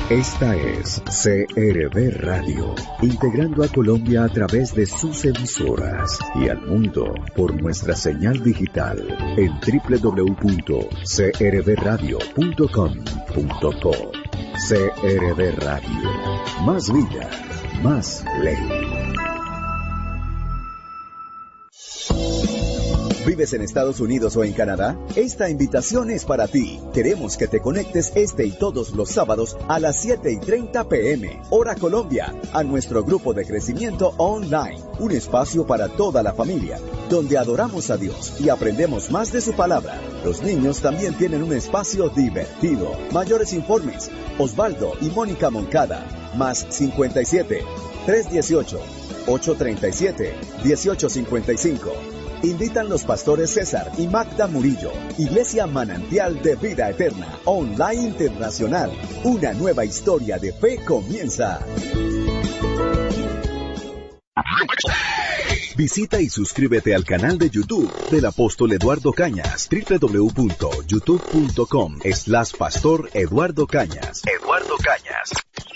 Esta es CRB Radio, integrando a Colombia a través de sus emisoras y al mundo por nuestra señal digital en www.crbradio.com.co. CRB Radio, más vida, más ley. ¿Vives en Estados Unidos o en Canadá? Esta invitación es para ti. Queremos que te conectes este y todos los sábados a las 7:30 p.m. hora Colombia, a nuestro grupo de crecimiento online. Un espacio para toda la familia, donde adoramos a Dios y aprendemos más de su palabra. Los niños también tienen un espacio divertido. Mayores informes, Osvaldo y Mónica Moncada, más 57 318 837 1855. Invitan los pastores César y Magda Murillo. Iglesia Manantial de Vida Eterna, online internacional. Una nueva historia de fe comienza. Visita y suscríbete al canal de YouTube del Apóstol Eduardo Cañas, www.youtube.com/Pastor Eduardo Cañas. Eduardo Cañas.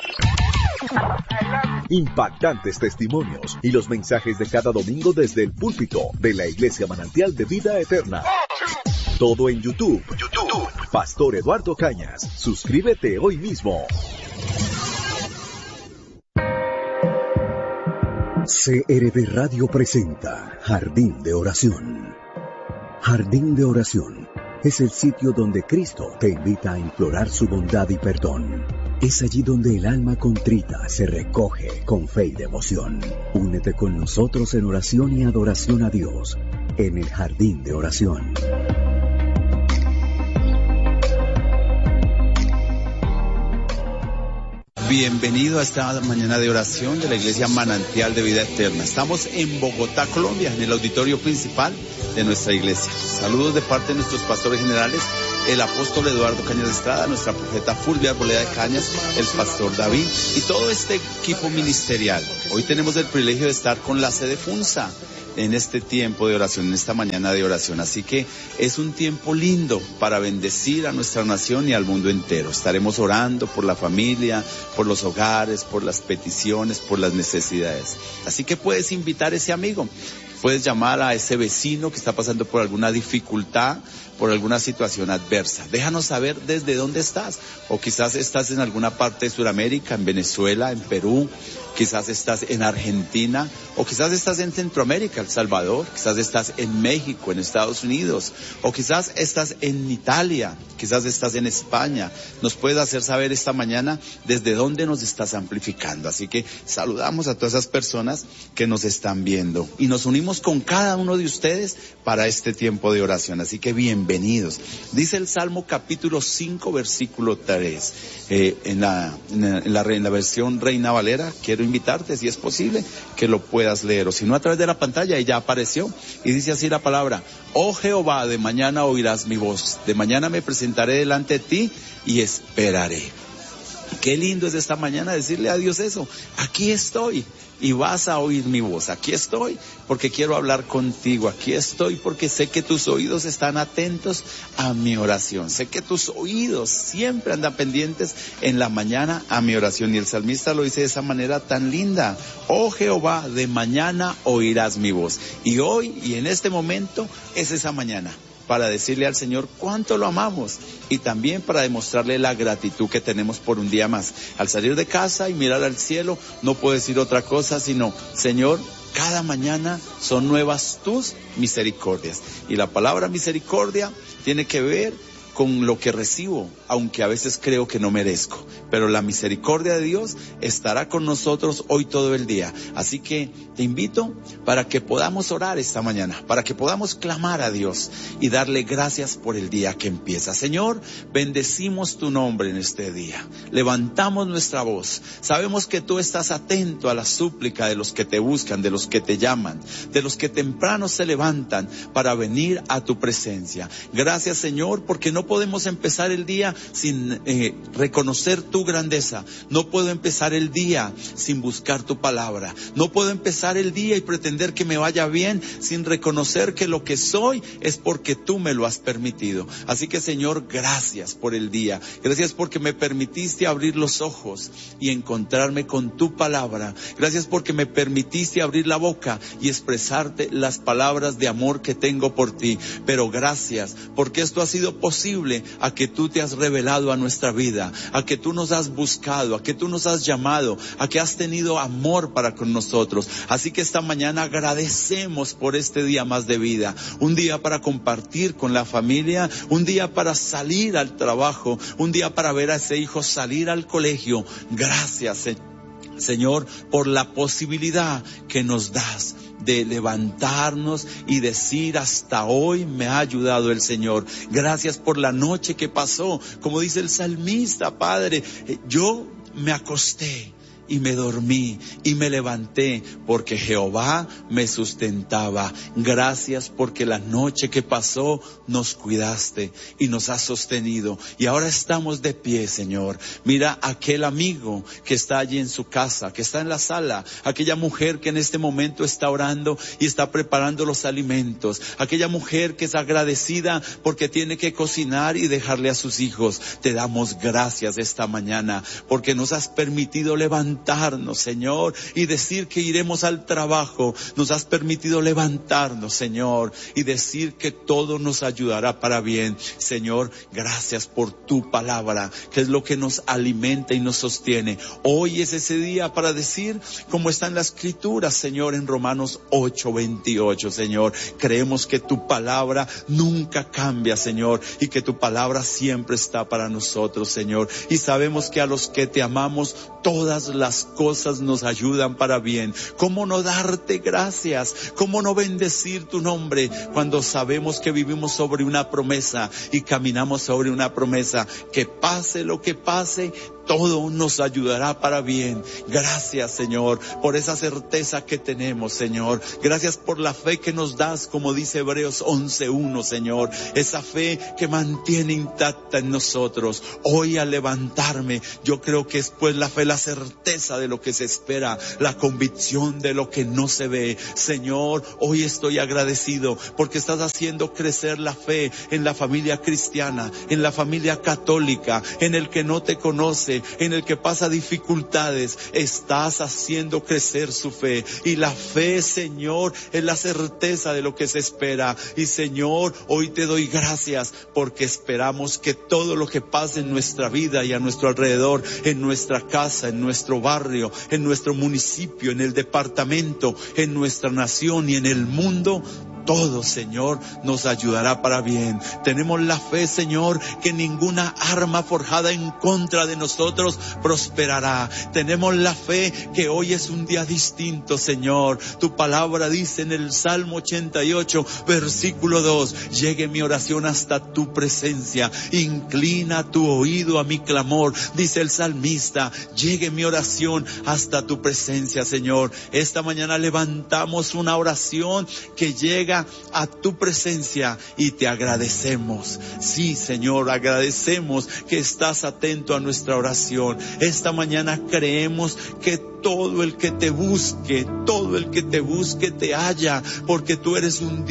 Impactantes testimonios y los mensajes de cada domingo desde el púlpito de la Iglesia Manantial de Vida Eterna. Todo en YouTube. Pastor Eduardo Cañas. Suscríbete hoy mismo. CRB Radio presenta Jardín de Oración. Jardín de Oración es el sitio donde Cristo te invita a implorar su bondad y perdón. Es allí donde el alma contrita se recoge con fe y devoción. Únete con nosotros en oración y adoración a Dios en el Jardín de Oración. Bienvenido a esta mañana de oración de la Iglesia Manantial de Vida Eterna. Estamos en Bogotá, Colombia, en el auditorio principal de nuestra iglesia. Saludos de parte de nuestros pastores generales, el apóstol Eduardo Cañas Estrada, nuestra profeta Fulvia Arboleda de Cañas, el pastor David y todo este equipo ministerial. Hoy tenemos el privilegio de estar con la sede FUNSA en este tiempo de oración, en esta mañana de oración. Así que es un tiempo lindo para bendecir a nuestra nación y al mundo entero. Estaremos orando por la familia, por los hogares, por las peticiones, por las necesidades. Así que puedes invitar a ese amigo, puedes llamar a ese vecino que está pasando por alguna dificultad, por alguna situación adversa. Déjanos saber desde dónde estás. O quizás estás en alguna parte de Sudamérica, en Venezuela, en Perú, quizás estás en Argentina, o quizás estás en Centroamérica, El Salvador, quizás estás en México, en Estados Unidos, o quizás estás en Italia, quizás estás en España. Nos puedes hacer saber esta mañana desde dónde nos estás amplificando. Así que saludamos a todas esas personas que nos están viendo y nos unimos con cada uno de ustedes para este tiempo de oración. Así que bienvenidos. Dice el Salmo capítulo 5, versículo 3, en la versión Reina Valera. Quiero invitarte, si es posible, que lo puedas leer, o si no, a través de la pantalla, y ya apareció, y dice así la palabra: Oh Jehová, de mañana oirás mi voz, de mañana me presentaré delante de ti y esperaré. Qué lindo es esta mañana decirle a Dios eso: aquí estoy y vas a oír mi voz. Aquí estoy porque quiero hablar contigo. Aquí estoy porque sé que tus oídos están atentos a mi oración. Sé que tus oídos siempre andan pendientes en la mañana a mi oración. Y el salmista lo dice de esa manera tan linda: Oh Jehová, de mañana oirás mi voz. Y hoy y en este momento es esa mañana para decirle al Señor cuánto lo amamos y también para demostrarle la gratitud que tenemos por un día más. Al salir de casa y mirar al cielo, no puedo decir otra cosa sino: Señor, cada mañana son nuevas tus misericordias. Y la palabra misericordia tiene que ver con lo que recibo, aunque a veces creo que no merezco. Pero la misericordia de Dios estará con nosotros hoy todo el día. Así que te invito para que podamos orar esta mañana, para que podamos clamar a Dios y darle gracias por el día que empieza. Señor, bendecimos tu nombre en este día. Levantamos nuestra voz. Sabemos que tú estás atento a la súplica de los que te buscan, de los que te llaman, de los que temprano se levantan para venir a tu presencia. Gracias, Señor, porque no podemos empezar el día sin reconocer tu grandeza. No puedo empezar el día sin buscar tu palabra. No puedo empezar el día y pretender que me vaya bien sin reconocer que lo que soy es porque tú me lo has permitido. Así que, Señor, gracias por el día. Gracias porque me permitiste abrir los ojos y encontrarme con tu palabra. Gracias porque me permitiste abrir la boca y expresarte las palabras de amor que tengo por ti. Pero gracias porque esto ha sido posible a que tú te has revelado a nuestra vida, a que tú nos has buscado, a que tú nos has llamado, a que has tenido amor para con nosotros. Así que esta mañana agradecemos por este día más de vida, un día para compartir con la familia, un día para salir al trabajo, un día para ver a ese hijo salir al colegio. Gracias, Señor, por la posibilidad que nos das de levantarnos y decir: hasta hoy me ha ayudado el Señor. Gracias por la noche que pasó. Como dice el salmista, Padre, yo me acosté y me dormí y me levanté porque Jehová me sustentaba. Gracias porque la noche que pasó nos cuidaste y nos has sostenido. Y ahora estamos de pie, Señor. Mira aquel amigo que está allí en su casa, que está en la sala, aquella mujer que en este momento está orando y está preparando los alimentos, aquella mujer que es agradecida porque tiene que cocinar y dejarle a sus hijos. Te damos gracias esta mañana porque nos has permitido levantarnos, Señor, y decir que iremos al trabajo. Nos has permitido levantarnos, Señor, y decir que todo nos ayudará para bien. Señor, gracias por tu palabra, que es lo que nos alimenta y nos sostiene. Hoy es ese día para decir, como está en la Escritura, Señor, en Romanos 8:28, Señor, creemos que tu palabra nunca cambia, Señor, y que tu palabra siempre está para nosotros, Señor. Y sabemos que a los que te amamos, todas las cosas nos ayudan para bien. ¿Cómo no darte gracias? ¿Cómo no bendecir tu nombre cuando sabemos que vivimos sobre una promesa y caminamos sobre una promesa? Que pase lo que pase, todo nos ayudará para bien. Gracias, Señor, por esa certeza que tenemos, Señor. Gracias por la fe que nos das, como dice Hebreos 11:1, Señor. Esa fe que mantiene intacta en nosotros. Hoy al levantarme, yo creo que es pues la fe, la certeza de lo que se espera, la convicción de lo que no se ve. Señor, hoy estoy agradecido porque estás haciendo crecer la fe en la familia cristiana, en la familia católica, en el que no te conoce, en el que pasa dificultades. Estás haciendo crecer su fe, y la fe, Señor, es la certeza de lo que se espera. Y Señor, hoy te doy gracias porque esperamos que todo lo que pase en nuestra vida y a nuestro alrededor, en nuestra casa, en nuestro barrio, en nuestro municipio, en el departamento, en nuestra nación y en el mundo, todo, Señor, nos ayudará para bien. Tenemos la fe, Señor, que ninguna arma forjada en contra de nosotros prosperará. Tenemos la fe que hoy es un día distinto, Señor. Tu palabra dice en el Salmo 88, versículo 2, llegue mi oración hasta tu presencia, inclina tu oído a mi clamor. Dice el salmista, llegue mi oración hasta tu presencia, Señor. Esta mañana levantamos una oración que llega a tu presencia y te agradecemos. Sí, Señor, agradecemos que estás atento a nuestra oración. Esta mañana creemos que todo el que te busque te halla, porque tú eres un